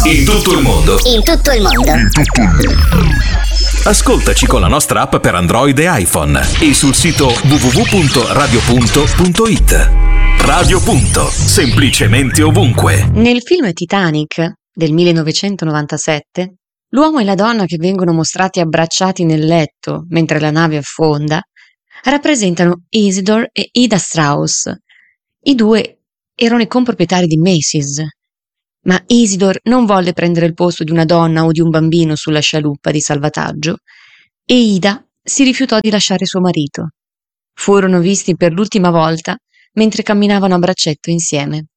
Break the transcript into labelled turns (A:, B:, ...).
A: In tutto il mondo.
B: In tutto il mondo.
A: Ascoltaci con la nostra app per Android e iPhone e sul sito www.radiopunto.it. Radio Punto, semplicemente ovunque.
C: Nel film Titanic del 1997, l'uomo e la donna che vengono mostrati abbracciati nel letto mentre la nave affonda rappresentano Isidore e Ida Strauss. I due erano i comproprietari di Macy's, ma Isidore non volle prendere il posto di una donna o di un bambino sulla scialuppa di salvataggio e Ida si rifiutò di lasciare suo marito. Furono visti per l'ultima volta mentre camminavano a braccetto insieme.